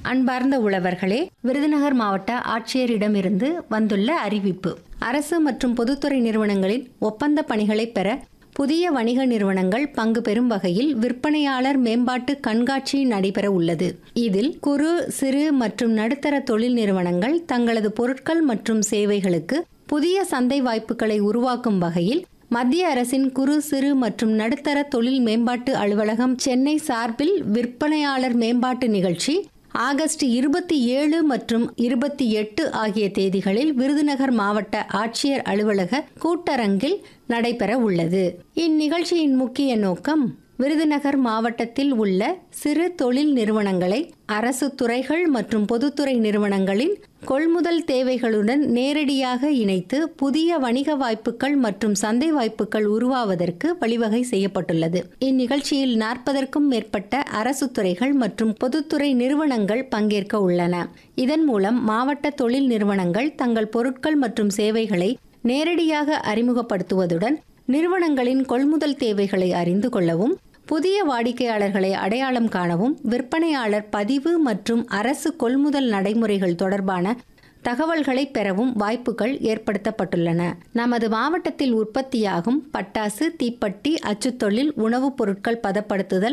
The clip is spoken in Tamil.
அன்பார்ந்த உழவர்களே, விருதுநகர் மாவட்ட ஆட்சியரிடமிருந்து வந்துள்ள அறிவிப்பு. அரசு மற்றும் பொதுத்துறை நிறுவனங்களின் ஒப்பந்த பணிகளை பெற புதிய வணிக நிறுவனங்கள் பங்கு பெறும் வகையில் விற்பனையாளர் மேம்பாட்டு கண்காட்சி நடைபெற உள்ளது. இதில் குறு, சிறு மற்றும் நடுத்தர தொழில் நிறுவனங்கள் தங்களது பொருட்கள் மற்றும் சேவைகளுக்கு புதிய சந்தை வாய்ப்புகளை உருவாக்கும் வகையில் மத்திய அரசின் குறு, சிறு மற்றும் நடுத்தர தொழில் மேம்பாட்டு அலுவலகம் சென்னை சார்பில் விற்பனையாளர் மேம்பாட்டு நிகழ்ச்சி ஆகஸ்ட் 27 மற்றும் 28 ஆகிய தேதிகளில் விருதுநகர் மாவட்ட ஆட்சியர் அலுவலக கூட்டரங்கில் நடைபெற உள்ளது. இந்நிகழ்ச்சியின் முக்கிய நோக்கம் விருதுநகர் மாவட்டத்தில் உள்ள சிறு தொழில் நிறுவனங்களை அரசு துறைகள் மற்றும் பொதுத்துறை நிறுவனங்களின் கொள்முதல் தேவைகளுடன் நேரடியாக இணைத்து புதிய வணிக வாய்ப்புகள் மற்றும் சந்தை வாய்ப்புகள் உருவாவதற்கு வழிவகை செய்யப்பட்டுள்ளது. இந்நிகழ்ச்சியில் 40க்கும் மேற்பட்ட அரசு துறைகள் மற்றும் பொதுத்துறை நிறுவனங்கள் பங்கேற்க உள்ளன. இதன் மூலம் மாவட்ட தொழில் நிறுவனங்கள் தங்கள் பொருட்கள் மற்றும் சேவைகளை நேரடியாக அறிமுகப்படுத்துவதுடன் நிறுவனங்களின் கொள்முதல் தேவைகளை அறிந்து கொள்ளவும், புதிய வாடிக்கையாளர்களை அடையாளம் காணவும், விற்பனையாளர் பதிவு மற்றும் அரசு கொள்முதல் நடைமுறைகள் தொடர்பான தகவல்களை பெறவும் வாய்ப்புகள் ஏற்படுத்தப்பட்டுள்ளன. நமது மாவட்டத்தில் உற்பத்தியாகும் பட்டாசு, தீப்பெட்டி, அச்சுத்தொழில், உணவுப் பொருட்கள் பதப்படுத்துதல்,